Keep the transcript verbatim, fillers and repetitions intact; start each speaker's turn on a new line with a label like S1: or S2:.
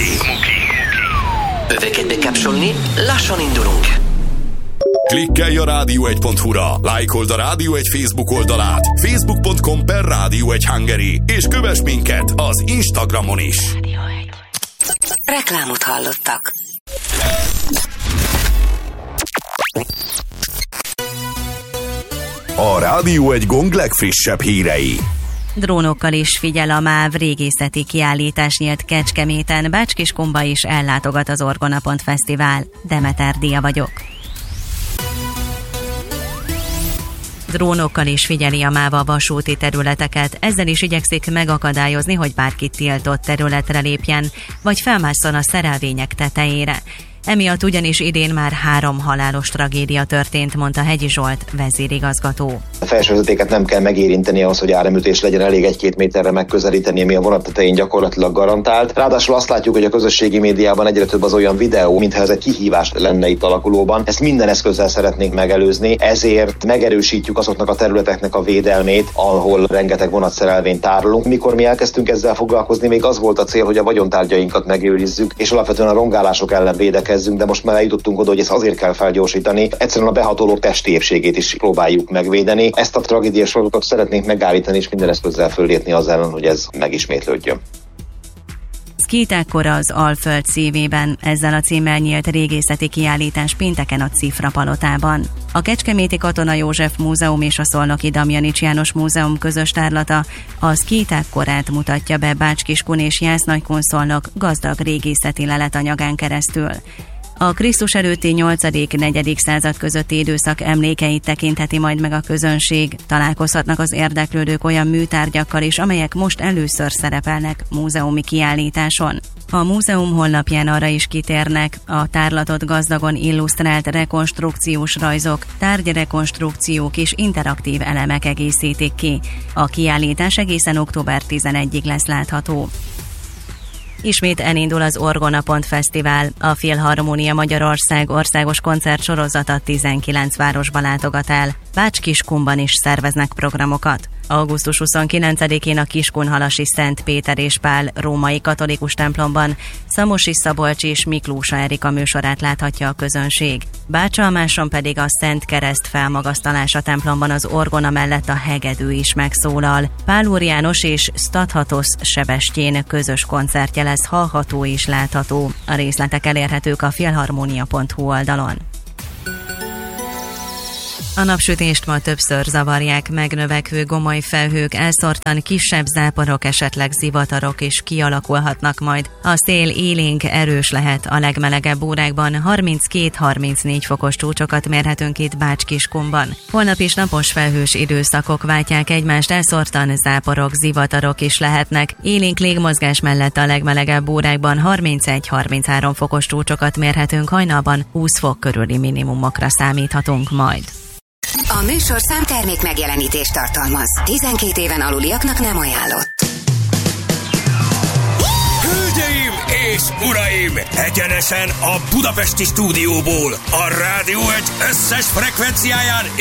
S1: Öveket bekapcsolni, lassan indulunk.
S2: Klikkelj a rádió egy pont hu-ra, lájkold a Rádió egy Facebook oldalát, facebook pont com per Rádió egy Hungary, és kövess minket az Instagramon is.
S1: Reklámot hallottak.
S2: A Rádió egy Gong legfrissebb hírei.
S3: Drónokkal is figyel a MÁV, régészeti kiállítás nyílt Kecskeméten, Bács-Kiskunba is ellátogat az Orgona Pont Fesztivál. Demeter Dia vagyok. Drónokkal is figyeli a MÁV a vasúti területeket, ezzel is igyekszik megakadályozni, hogy bárki tiltott területre lépjen, vagy felmásszon a szerelvények tetejére. Emiatt ugyanis idén már három halálos tragédia történt, mondta Hegyi Zsolt, vezérigazgató.
S4: A felsővezetéket nem kell megérinteni ahhoz, hogy áramütés legyen, elég egy-két méterre megközelíteni, ami a vonat tetején gyakorlatilag garantált. Ráadásul azt látjuk, hogy a közösségi médiában egyre több az olyan videó, mintha ez egy kihívás lenne itt alakulóban. Ezt minden eszközzel szeretnénk megelőzni, ezért megerősítjük azoknak a területeknek a védelmét, ahol rengeteg vonatszerelvényt tárolunk. Mikor mi elkezdtünk ezzel foglalkozni, még az volt a cél, hogy a vagyontárgyainkat megőrizzük, és alapvetően a rongálások ellen védekezzünk, de most már eljutottunk oda, hogy ezt azért kell felgyorsítani. Egyszerűen a behatolók testi épségét is próbáljuk megvédeni. Ezt a tragédiás sorozatot szeretnénk megállítani, és minden eszközzel föllépni az ellen, hogy ez megismétlődjön.
S3: Szkítákkora az Alföld szívében, ezzel a címmel nyílt régészeti kiállítás pénteken a Cifra palotában. A Kecskeméti Katona József Múzeum és a Szolnoki Damjanics János Múzeum közös tárlata a szkítákkorát mutatja be Bács-Kiskun és Jász-Nagykun-Szolnok gazdag régészeti leletanyagán keresztül. A Krisztus előtti nyolcadik-negyedik század közötti időszak emlékeit tekintheti majd meg a közönség. Találkozhatnak az érdeklődők olyan műtárgyakkal is, amelyek most először szerepelnek múzeumi kiállításon. A múzeum honlapján arra is kitérnek, a tárlatot gazdagon illusztrált rekonstrukciós rajzok, tárgyrekonstrukciók és interaktív elemek egészítik ki. A kiállítás egészen október tizenegyedikéig lesz látható. Ismét elindul az Orgona Pont Fesztivál. A Filharmónia Magyarország országos koncertsorozata tizenkilenc városba látogat el. Bács-Kiskunban is szerveznek programokat. augusztus huszonkilencedikén a Kiskunhalasi Szent Péter és Pál római katolikus templomban Szamosi Szabolcs és Miklósa Erika műsorát láthatja a közönség. Bácsalmáson pedig a Szent Kereszt felmagasztalása templomban az orgona mellett a hegedű is megszólal. Pál Úr János és Stathatosz Sebestyén közös koncertje lesz hallható és látható. A részletek elérhetők a filharmonia pont hu oldalon. A napsütést ma többször zavarják megnövekvő gomoly felhők, elszórtan kisebb záporok, esetleg zivatarok is kialakulhatnak majd. A szél élénk, erős lehet, a legmelegebb órákban harminckét-harmincnégy fokos csúcsokat mérhetünk itt Bács-Kiskunban. Holnap is napos felhős időszakok váltják egymást, elszórtan záporok, zivatarok is lehetnek. Élénk légmozgás mellett a legmelegebb órákban harmincegy-harminchárom fokos csúcsokat mérhetünk, hajnalban húsz fok körüli minimumokra számíthatunk majd.
S5: A műsorszám termék megjelenítést tartalmaz. tizenkét éven aluliaknak nem ajánlott.
S6: Hölgyeim és uraim! Egyenesen a budapesti stúdióból, a Rádió egy összes frekvenciáján